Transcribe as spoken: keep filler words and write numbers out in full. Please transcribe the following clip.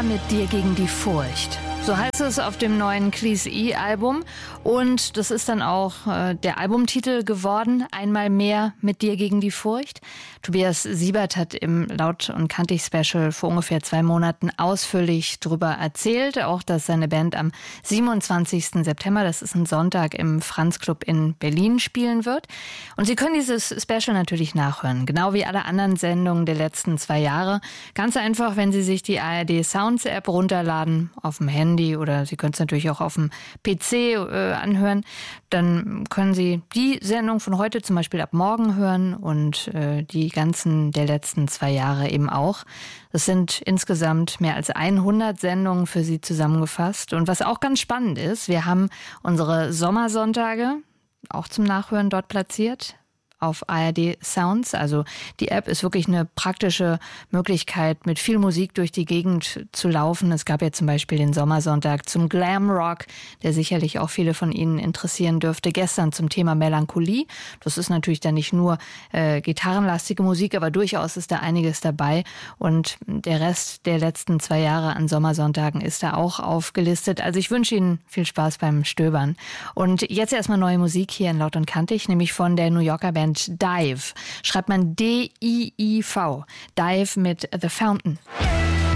mehr mit dir gegen die Furcht. So heißt es auf dem neuen Cleese E-Album. Und das ist dann auch äh, der Albumtitel geworden. Einmal mehr mit dir gegen die Furcht. Tobias Siebert hat im Laut und Kantig Special vor ungefähr zwei Monaten ausführlich darüber erzählt. Auch, dass seine Band am siebenundzwanzigsten September, das ist ein Sonntag, im Franz Club in Berlin spielen wird. Und Sie können dieses Special natürlich nachhören. Genau wie alle anderen Sendungen der letzten zwei Jahre. Ganz einfach, wenn Sie sich die A R D Sounds App runterladen, auf dem Handy, oder Sie können es natürlich auch auf dem P C äh, anhören, dann können Sie die Sendung von heute zum Beispiel ab morgen hören und äh, die ganzen der letzten zwei Jahre eben auch. Das sind insgesamt mehr als hundert Sendungen für Sie zusammengefasst. Und was auch ganz spannend ist, wir haben unsere Sommersonntage auch zum Nachhören dort platziert. Auf A R D Sounds. Also die App ist wirklich eine praktische Möglichkeit, mit viel Musik durch die Gegend zu laufen. Es gab ja zum Beispiel den Sommersonntag zum Glam Rock, der sicherlich auch viele von Ihnen interessieren dürfte. Gestern zum Thema Melancholie. Das ist natürlich dann nicht nur äh, gitarrenlastige Musik, aber durchaus ist da einiges dabei. Und der Rest der letzten zwei Jahre an Sommersonntagen ist da auch aufgelistet. Also ich wünsche Ihnen viel Spaß beim Stöbern. Und jetzt erstmal neue Musik hier in Laut und Kantig, nämlich von der New Yorker Band Dive. Schreibt man D I I V. Dive mit The Fountain.